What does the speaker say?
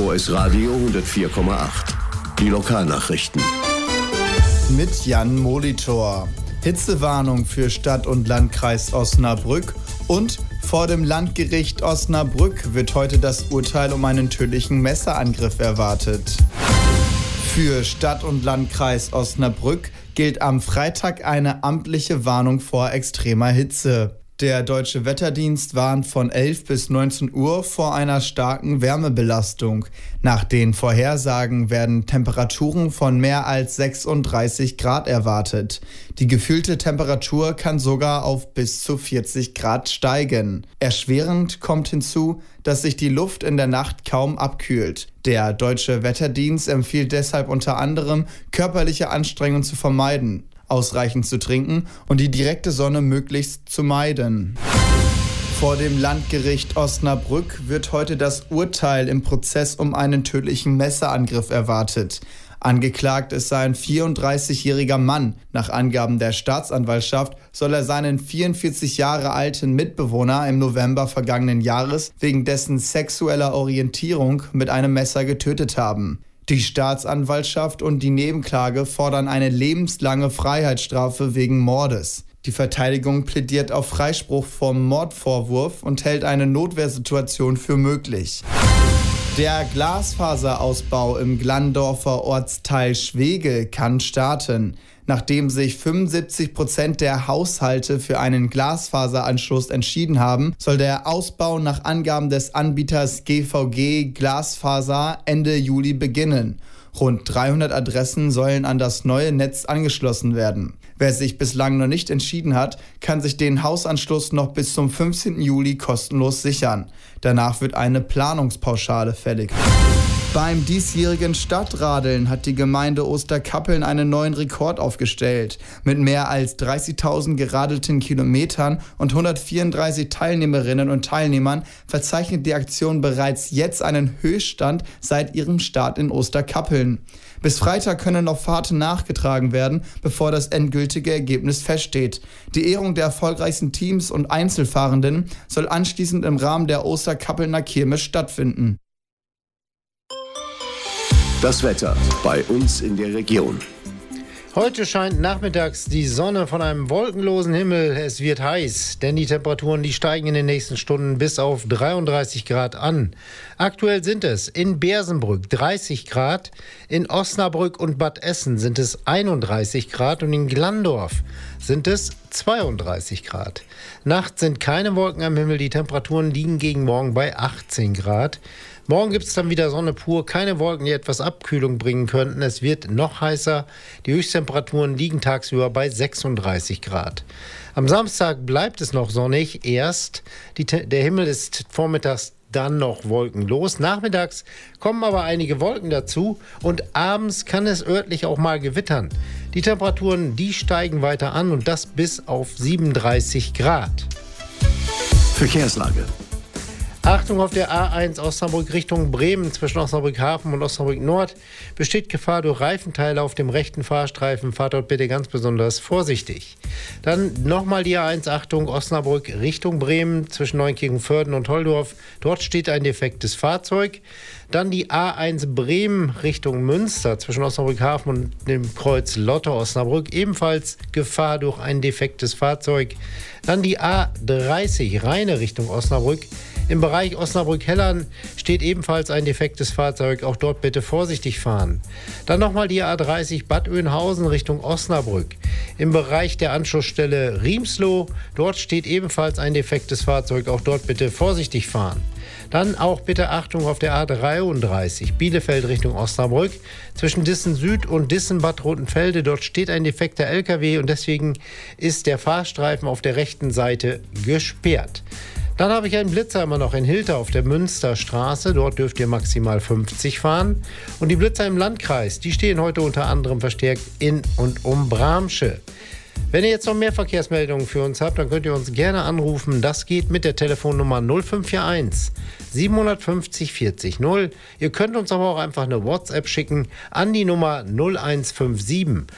SOS Radio 104,8. Die Lokalnachrichten. Mit Jan Molitor. Hitzewarnung für Stadt- und Landkreis Osnabrück und vor dem Landgericht Osnabrück wird heute das Urteil um einen tödlichen Messerangriff erwartet. Für Stadt- und Landkreis Osnabrück gilt am Freitag eine amtliche Warnung vor extremer Hitze. Der Deutsche Wetterdienst warnt von 11 bis 19 Uhr vor einer starken Wärmebelastung. Nach den Vorhersagen werden Temperaturen von mehr als 36 Grad erwartet. Die gefühlte Temperatur kann sogar auf bis zu 40 Grad steigen. Erschwerend kommt hinzu, dass sich die Luft in der Nacht kaum abkühlt. Der Deutsche Wetterdienst empfiehlt deshalb unter anderem, körperliche Anstrengungen zu vermeiden, ausreichend zu trinken und die direkte Sonne möglichst zu meiden. Vor dem Landgericht Osnabrück wird heute das Urteil im Prozess um einen tödlichen Messerangriff erwartet. Angeklagt ist ein 34-jähriger Mann. Nach Angaben der Staatsanwaltschaft soll er seinen 44 Jahre alten Mitbewohner im November vergangenen Jahres wegen dessen sexueller Orientierung mit einem Messer getötet haben. Die Staatsanwaltschaft und die Nebenklage fordern eine lebenslange Freiheitsstrafe wegen Mordes. Die Verteidigung plädiert auf Freispruch vom Mordvorwurf und hält eine Notwehrsituation für möglich. Der Glasfaserausbau im Glandorfer Ortsteil Schwegel kann starten. Nachdem sich 75% der Haushalte für einen Glasfaseranschluss entschieden haben, soll der Ausbau nach Angaben des Anbieters GVG Glasfaser Ende Juli beginnen. Rund 300 Adressen sollen an das neue Netz angeschlossen werden. Wer sich bislang noch nicht entschieden hat, kann sich den Hausanschluss noch bis zum 15. Juli kostenlos sichern. Danach wird eine Planungspauschale fällig. Beim diesjährigen Stadtradeln hat die Gemeinde Osterkappeln einen neuen Rekord aufgestellt. Mit mehr als 30.000 geradelten Kilometern und 134 Teilnehmerinnen und Teilnehmern verzeichnet die Aktion bereits jetzt einen Höchststand seit ihrem Start in Osterkappeln. Bis Freitag können noch Fahrten nachgetragen werden, bevor das endgültige Ergebnis feststeht. Die Ehrung der erfolgreichsten Teams und Einzelfahrenden soll anschließend im Rahmen der Osterkappelner Kirmes stattfinden. Das Wetter bei uns in der Region. Heute scheint nachmittags die Sonne von einem wolkenlosen Himmel. Es wird heiß, denn die Temperaturen, die steigen in den nächsten Stunden bis auf 33 Grad an. Aktuell sind es in Bersenbrück 30 Grad, in Osnabrück und Bad Essen sind es 31 Grad und in Glandorf sind es 32 Grad. Nachts sind keine Wolken am Himmel, die Temperaturen liegen gegen morgen bei 18 Grad. Morgen gibt es dann wieder Sonne pur, keine Wolken, die etwas Abkühlung bringen könnten. Es wird noch heißer. Die Höchsttemperaturen liegen tagsüber bei 36 Grad. Am Samstag bleibt es noch sonnig. Der Himmel ist vormittags dann noch wolkenlos. Nachmittags kommen aber einige Wolken dazu und abends kann es örtlich auch mal gewittern. Die Temperaturen, die steigen weiter an und das bis auf 37 Grad. Verkehrslage. Achtung, auf der A1 Osnabrück Richtung Bremen zwischen Osnabrück Hafen und Osnabrück Nord besteht Gefahr durch Reifenteile auf dem rechten Fahrstreifen. Fahrt dort bitte ganz besonders vorsichtig. Dann nochmal die A1 Achtung Osnabrück Richtung Bremen zwischen Neunkirchen-Vörden und Holdorf. Dort steht ein defektes Fahrzeug. Dann die A1 Bremen Richtung Münster zwischen Osnabrück Hafen und dem Kreuz Lotte Osnabrück. Ebenfalls Gefahr durch ein defektes Fahrzeug. Dann die A30 Rheine Richtung Osnabrück. Im Bereich Osnabrück-Hellern steht ebenfalls ein defektes Fahrzeug. Auch dort bitte vorsichtig fahren. Dann nochmal die A30 Bad Oeynhausen Richtung Osnabrück. Im Bereich der Anschlussstelle Riemsloh, dort steht ebenfalls ein defektes Fahrzeug. Auch dort bitte vorsichtig fahren. Dann auch bitte Achtung auf der A33 Bielefeld Richtung Osnabrück. Zwischen Dissen Süd und Dissen Bad Rotenfelde, dort steht ein defekter LKW und deswegen ist der Fahrstreifen auf der rechten Seite gesperrt. Dann habe ich einen Blitzer immer noch in Hilter auf der Münsterstraße. Dort dürft ihr maximal 50 fahren. Und die Blitzer im Landkreis, die stehen heute unter anderem verstärkt in und um Bramsche. Wenn ihr jetzt noch mehr Verkehrsmeldungen für uns habt, dann könnt ihr uns gerne anrufen. Das geht mit der Telefonnummer 0541 750 40 0. Ihr könnt uns aber auch einfach eine WhatsApp schicken an die Nummer 0157